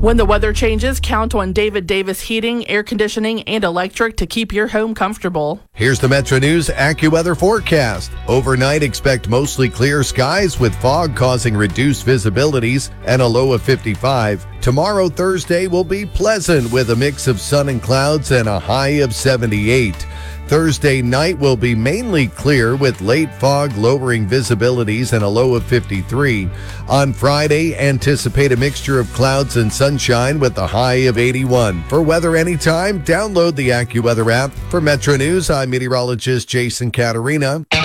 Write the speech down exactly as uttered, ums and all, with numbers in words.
When the weather changes, count on David Davis Heating, Air Conditioning, and Electric to keep your home comfortable. Here's the Metro News AccuWeather forecast. Overnight, expect mostly clear skies with fog causing reduced visibilities and a low of fifty-five. Tomorrow, Thursday, will be pleasant with a mix of sun and clouds and a high of seventy-eight. Thursday night will be mainly clear with late fog lowering visibilities and a low of fifty-three. On Friday, anticipate a mixture of clouds and sunshine with a high of eighty-one. For weather anytime, download the AccuWeather app. For Metro News, I'm meteorologist Jason Caterina.